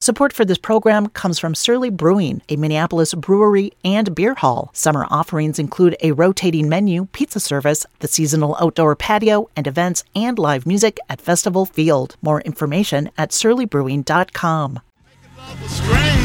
Support for this program comes from Surly Brewing, a Minneapolis brewery and beer hall. Summer offerings include a rotating menu, pizza service, the seasonal outdoor patio, and events and live music at Festival Field. More information at surlybrewing.com.